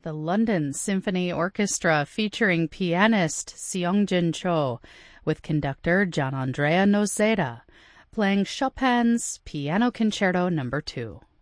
the London Symphony Orchestra featuring pianist Seongjin Cho with conductor Gianandrea Nozeda, playing Chopin's Piano Concerto No. 2.